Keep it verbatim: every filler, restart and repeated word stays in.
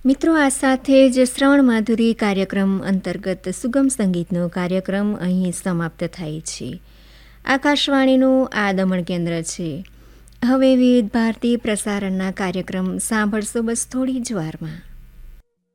મિત્રો, આ સાથે જ શ્રવણ માધુરી કાર્યક્રમ અંતર્ગત સુગમ સંગીતનો કાર્યક્રમ અહીં સમાપ્ત થાય છે. આકાશવાણીનું આ દમણ કેન્દ્ર છે. હવે વિવિધ ભારતી પ્રસારણના કાર્યક્રમ સાંભળશો બસ થોડી જ વારમાં.